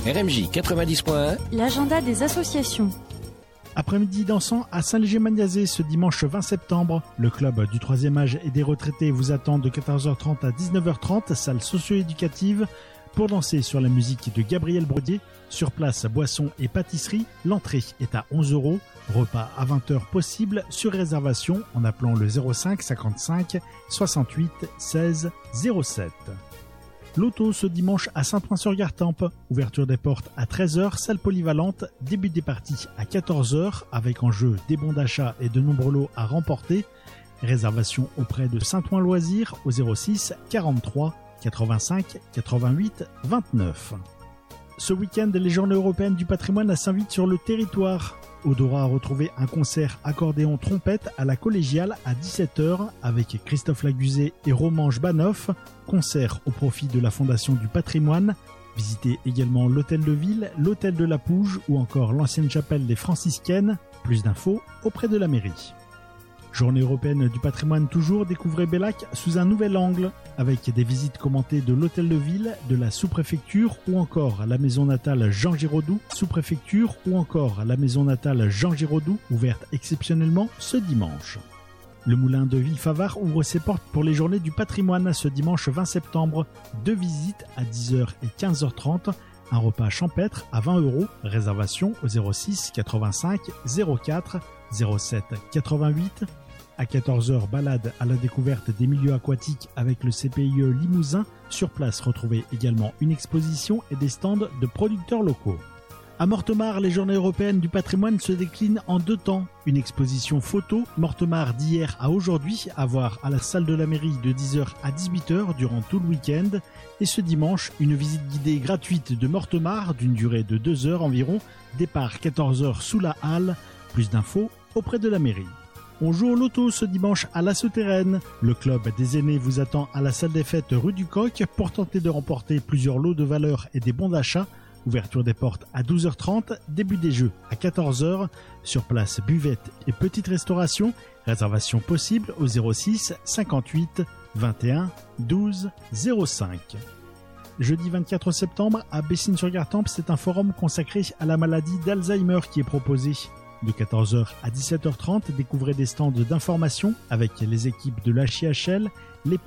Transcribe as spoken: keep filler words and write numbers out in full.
R M J quatre-vingt-dix point un, l'agenda des associations. Après-midi dansant à Saint-Léger-Magnazé ce dimanche vingt septembre. Le club du troisième âge et des retraités vous attend de quatorze heures trente à dix-neuf heures trente, salle socio-éducative, pour danser sur la musique de Gabriel Brodier. Sur place, boissons et pâtisserie. L'entrée est à onze euros. Repas à vingt heures possible sur réservation en appelant le zéro cinq cinquante-cinq soixante-huit seize zéro sept. Loto ce dimanche à Saint-Ouen-sur-Gartempe. Ouverture des portes à treize heures, salle polyvalente, début des parties à quatorze heures avec en jeu des bons d'achat et de nombreux lots à remporter. Réservation auprès de Saint-Ouen Loisirs au zéro six quarante-trois quatre-vingt-cinq quatre-vingt-huit vingt-neuf. Ce week-end, les Journées européennes du patrimoine s'invitent sur le territoire. Odora a retrouvé un concert accordéon-trompette à la collégiale à dix-sept heures avec Christophe Laguzé et Roman Jbanoff. Concert au profit de la Fondation du patrimoine. Visitez également l'hôtel de ville, l'hôtel de la Pouge ou encore l'ancienne chapelle des franciscaines. Plus d'infos auprès de la mairie. Journée européenne du patrimoine toujours, découvrez Bellac sous un nouvel angle, avec des visites commentées de l'hôtel de ville, de la sous-préfecture ou encore la maison natale Jean Giraudoux, sous-préfecture ou encore la maison natale Jean Giraudoux, ouverte exceptionnellement ce dimanche. Le moulin de Villefavard ouvre ses portes pour les journées du patrimoine ce dimanche vingt septembre. Deux visites à dix heures et quinze heures trente, un repas champêtre à vingt euros, réservation au zéro six quatre-vingt-cinq zéro quatre zéro sept quatre-vingt-huit. À quatorze heures, balade à la découverte des milieux aquatiques avec le C P I E Limousin. Sur place, retrouvez également une exposition et des stands de producteurs locaux. À Mortemart, les Journées européennes du patrimoine se déclinent en deux temps. Une exposition photo, Mortemart d'hier à aujourd'hui, à voir à la salle de la mairie de dix heures à dix-huit heures durant tout le week-end. Et ce dimanche, une visite guidée gratuite de Mortemart d'une durée de deux heures environ. Départ quatorze heures sous la halle. Plus d'infos auprès de la mairie. On joue au loto ce dimanche à la Souterraine. Le club des aînés vous attend à la salle des fêtes rue du Coq pour tenter de remporter plusieurs lots de valeur et des bons d'achat. Ouverture des portes à douze heures trente, début des jeux à quatorze heures. Sur place, buvette et petite restauration. Réservation possible au zéro six cinquante-huit vingt et un douze zéro cinq. Jeudi vingt-quatre septembre à Bessines-sur-Gartempe, c'est un forum consacré à la maladie d'Alzheimer qui est proposé. De quatorze heures à dix-sept heures trente, découvrez des stands d'information avec les équipes de l'H I H L, les